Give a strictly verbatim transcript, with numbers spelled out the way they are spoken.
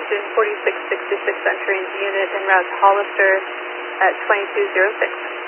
engine forty-six sixty-six entering unit en route to Hollister at twenty-two oh six.